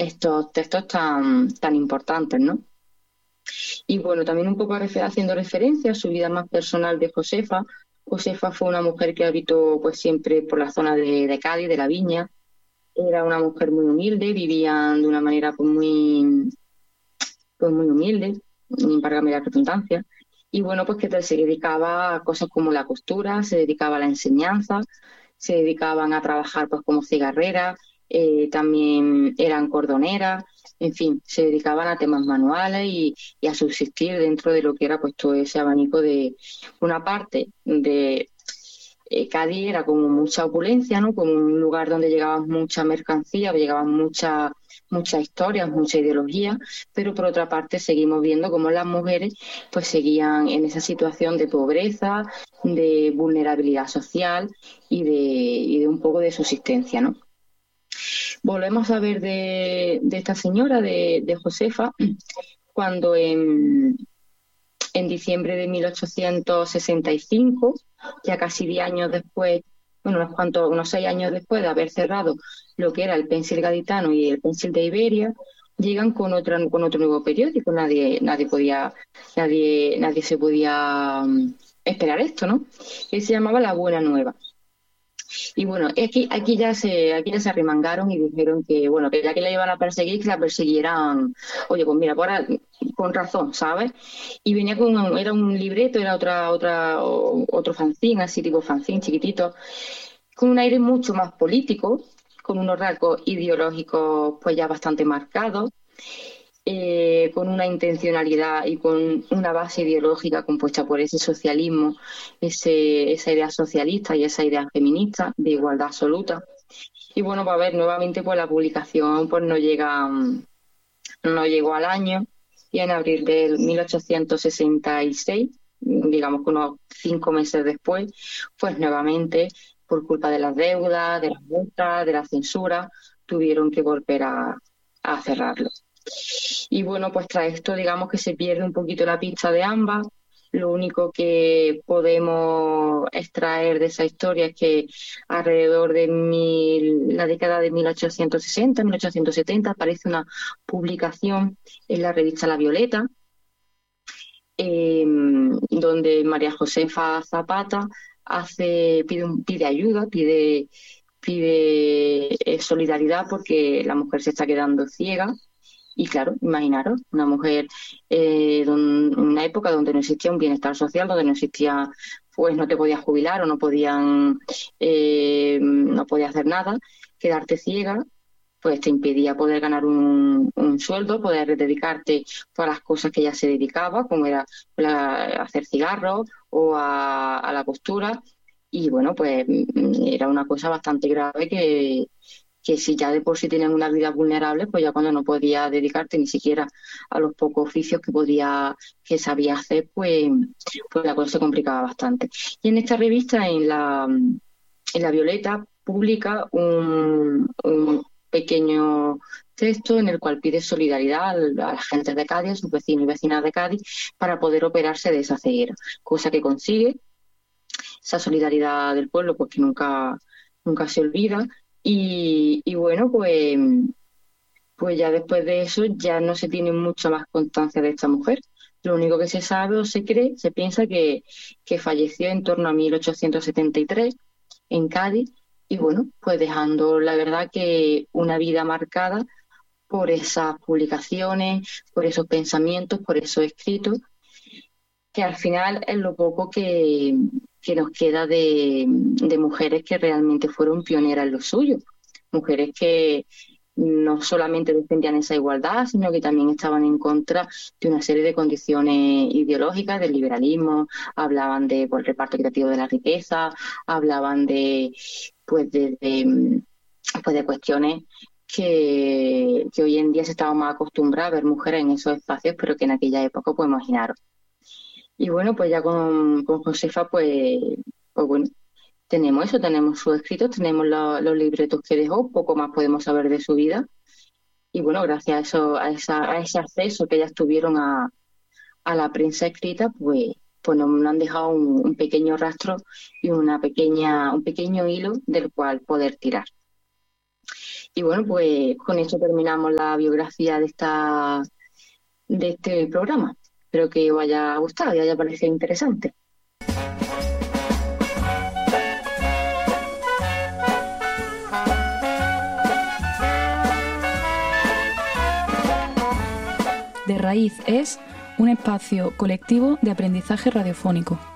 estos textos tan importantes, ¿no? Y bueno, también un poco haciendo referencia a su vida más personal de Josefa. Josefa fue una mujer que habitó pues siempre por la zona de Cádiz, de la Viña. Era una mujer muy humilde, vivían de una manera pues muy humilde, para la redundancia. Y bueno, pues que se dedicaba a cosas como la costura, se dedicaba a la enseñanza, se dedicaban a trabajar pues como cigarreras, también eran cordoneras, en fin, se dedicaban a temas manuales y a subsistir dentro de lo que era pues todo ese abanico de una parte de Cádiz era como mucha opulencia, ¿no? Como un lugar donde llegaban mucha mercancía, llegaban muchas historias, mucha ideología, pero por otra parte seguimos viendo cómo las mujeres pues seguían en esa situación de pobreza, de vulnerabilidad social y de un poco de subsistencia, ¿no? Volvemos a ver de esta señora, de Josefa, cuando en diciembre de 1865, ya casi 10 años después, bueno, unos 6 años después de haber cerrado lo que era el Pensil Gaditano y el Pensil de Iberia, llegan con otro nuevo periódico. Nadie se podía esperar esto, ¿no? Que se llamaba La Buena Nueva. Y bueno, aquí ya se arremangaron y dijeron que, bueno, que ya que la iban a perseguir, que la persiguieran. Oye, pues mira, con razón, ¿sabes? Y venía era un libreto, era otro fanzine, así tipo fanzine chiquitito, con un aire mucho más político, con unos rasgos ideológicos pues ya bastante marcados, con una intencionalidad y con una base ideológica compuesta por ese socialismo, esa idea socialista y esa idea feminista de igualdad absoluta. Y bueno, pues a ver, nuevamente pues la publicación pues no llegó al año, y en abril de 1866, digamos que unos 5 meses después, pues nuevamente por culpa de las deudas, de las multas, de la censura, tuvieron que volver a cerrarlo. Y bueno, pues tras esto digamos que se pierde un poquito la pista de ambas. Lo único que podemos extraer de esa historia es que alrededor de la década de 1860, 1870, aparece una publicación en la revista La Violeta, donde María Josefa Zapata pide ayuda, pide solidaridad porque la mujer se está quedando ciega. Y claro, imaginaros, una mujer en una época donde no existía un bienestar social, donde no existía, pues no te podías jubilar o no podías hacer nada, quedarte ciega, pues te impedía poder ganar un sueldo, poder dedicarte a las cosas que ella se dedicaba, como era hacer cigarros o a la costura. Y bueno, pues era una cosa bastante grave que si ya de por sí tenían una vida vulnerable, pues ya cuando no podía dedicarte ni siquiera a los pocos oficios que sabía hacer, pues la cosa se complicaba bastante. Y en esta revista, en la Violeta, publica un pequeño texto en el cual pide solidaridad a la gente de Cádiz, a sus vecinos y vecinas de Cádiz, para poder operarse de esa ceguera, cosa que consigue. Esa solidaridad del pueblo, pues que nunca se olvida. Y bueno, pues ya después de eso ya no se tiene mucha más constancia de esta mujer. Lo único que se sabe o se cree, se piensa que falleció en torno a 1873 en Cádiz, y bueno, pues dejando la verdad que una vida marcada por esas publicaciones, por esos pensamientos, por esos escritos, que al final es lo poco que nos queda de mujeres que realmente fueron pioneras en lo suyo. Mujeres que no solamente defendían esa igualdad, sino que también estaban en contra de una serie de condiciones ideológicas, del liberalismo, hablaban de pues, el reparto equitativo de la riqueza, hablaban de cuestiones que hoy en día se estaba más acostumbrada a ver mujeres en esos espacios, pero que en aquella época, pues imaginaros. Y bueno, pues ya con Josefa, pues bueno, tenemos eso, tenemos sus escritos, tenemos los libretos que dejó, poco más podemos saber de su vida. Y bueno, gracias a eso, a ese acceso que ellas tuvieron a la prensa escrita, pues nos han dejado un pequeño rastro y un pequeño hilo del cual poder tirar. Y bueno, pues con esto terminamos la biografía de este programa. Espero que os haya gustado y haya parecido interesante. De Raíz es un espacio colectivo de aprendizaje radiofónico.